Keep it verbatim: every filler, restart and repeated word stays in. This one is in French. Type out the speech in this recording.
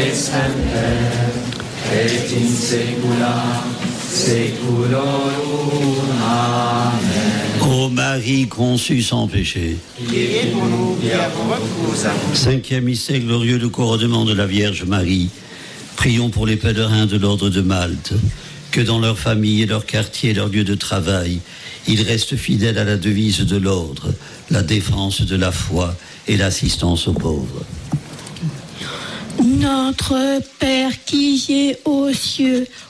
et semper, et in saecula saeculorum. Amen. Ô Marie conçue sans péché, Priez pour nous qui avons recours à vous. cinquième mystère glorieux, le couronnement de la Vierge Marie. Prions pour les pèlerins de l'ordre de Malte, que dans leur famille et leur quartier et leur lieu de travail, ils restent fidèles à la devise de l'ordre, la défense de la foi et l'assistance aux pauvres. Notre Père qui es aux cieux,